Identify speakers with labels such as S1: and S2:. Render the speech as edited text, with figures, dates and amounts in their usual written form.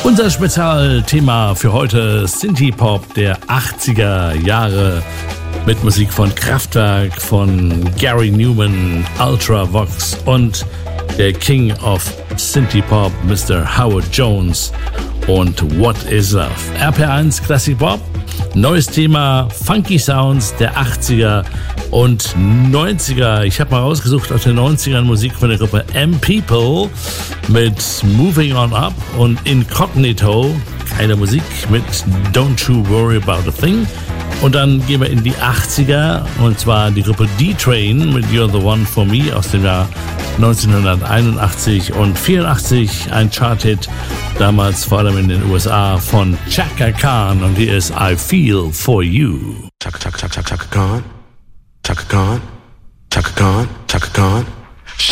S1: Unser Spezialthema für heute Synthie-Pop der 80er Jahre mit Musik von Kraftwerk, von Gary Newman, Ultravox und der King of Synthie-Pop, Mr. Howard Jones und What is Love. RPR1 Classic Pop, neues Thema, Funky Sounds der 80er und 90er. Ich habe mal rausgesucht aus den 90ern Musik von der Gruppe M-People mit Moving On Up und Incognito, keine Musik, mit Don't You Worry About a Thing. Und dann gehen wir in die 80er, und zwar die Gruppe D-Train mit You're the One for Me aus dem Jahr 1981 und 84, ein Charthit, damals vor allem in den USA von Chaka Khan, und hier ist I Feel For You.
S2: Chaka Khan, Chaka Khan, Chaka Khan, Chaka Khan.